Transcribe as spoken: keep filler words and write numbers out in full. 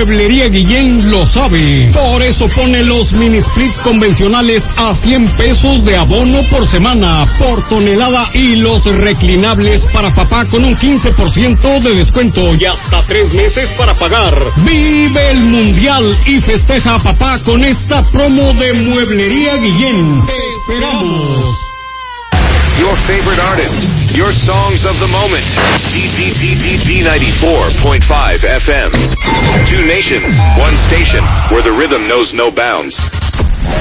Mueblería Guillén lo sabe. Por eso pone los mini split convencionales a cien pesos de abono por semana, por tonelada, y los reclinables para papá con un quince por ciento de descuento y hasta tres meses para pagar. Vive el Mundial y festeja a papá con esta promo de Mueblería Guillén. ¡Te esperamos! Your favorite artists, your songs of the moment. D ninety-four point five F M. Two nations, one station, where the rhythm knows no bounds.